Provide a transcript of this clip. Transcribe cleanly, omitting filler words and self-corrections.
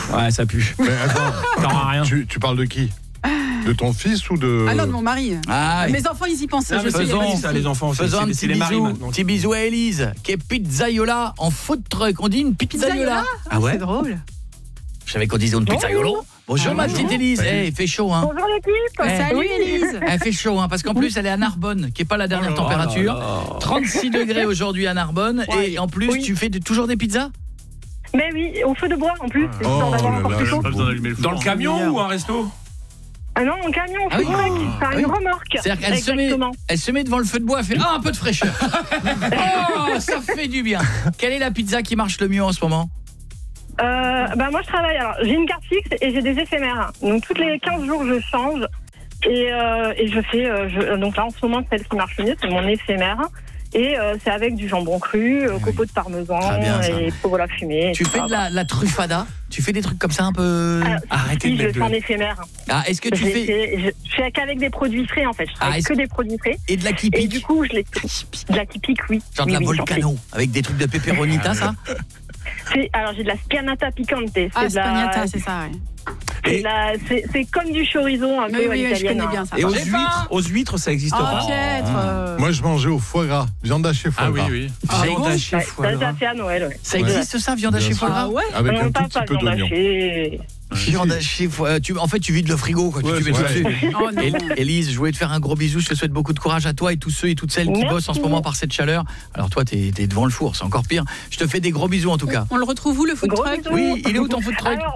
Ouais, ça pue. Mais attends, Ça sert à rien. tu parles de qui? De ton fils ou de... Ah non, de mon mari. Ah, Mes enfants, ils y pensent. Non, mais Je sais, faisons il y a pas de ça, souci. les enfants. faisons un C'est les maris maintenant. petit bisou à Élise, qui est pizzaiola en food truck. On dit une pizzaiola. Pizzaiola. Ah ouais. C'est drôle. Je savais qu'on disait une pizzaiola. Bonjour ma petite Élise. Il fait chaud hein. Bonjour l'équipe. Salut Oui. Élise. Elle fait chaud hein, parce qu'en plus elle est à Narbonne, qui est pas la dernière température. 36 degrés aujourd'hui à Narbonne. Ouais. Et en plus Oui. tu fais toujours des pizzas? Mais oui, au feu de bois en plus. C'est Oh histoire d'avoir là encore là, plus chaud. pas besoin d'allumer Dans le camion ou un resto? Ah non, mon camion, Ah oui. food truck, enfin Ah une oui. remorque. C'est-à-dire qu'elle Exactement. elle se met devant le feu de bois, elle fait un peu de fraîcheur. Oh, ça fait du bien. Quelle est la pizza qui marche le mieux en ce moment? Bah moi je travaille, alors j'ai une carte fixe et j'ai des éphémères. Donc toutes les 15 jours je change et je fais, donc là en ce moment celle qui marche le mieux c'est mon éphémère. Et c'est avec du jambon cru, copeaux de parmesan Très bien, ça. et provola fumée. Tu fais de la truffada? Tu fais des trucs comme ça un peu... Arrêtez de Je mettre fais en éphémère. Ah, est-ce que tu fais... Je fais qu'avec des produits frais en fait. Je travaille est-ce que des produits frais. Et de la qui Et pique? du coup, je les de la qui pique, oui. Genre de Oui, la oui, volcano, avec des trucs de pepperonita, ça? Alors j'ai de la spianata piccante. Ah, Spagnata, c'est ça, ouais. C'est comme du chorizo un Oui, peu à oui, je l'italienne. connais bien ça. Et J'ai faim. aux huîtres, ça existe Oh, pas. Pietre. Moi, je mangeais au foie gras, viande hachée foie Ah oui, gras. oui. Ah Viande bon hachée, Ouais, foie ça, gras. j'ai fait à Noël, ouais. Ça existe ça, viande hachée Bien foie sûr. gras? Ah ouais. Avec un Non, tout pas petit peu viande d'oignon. hachée. Viande hachée foie... En fait, tu vides le frigo, quoi. Ouais, Tu mets tout ouais. dessus. Oh non. Élise, je voulais te faire un gros bisou. Je te souhaite beaucoup de courage à toi et tous ceux et toutes celles qui Merci. bossent en ce moment par cette chaleur. Alors toi, t'es devant le four, c'est encore pire. Je te fais des gros bisous en tout cas. On le retrouve où, le food Gros truck? bisous. Oui, il est où ton food truck? Alors,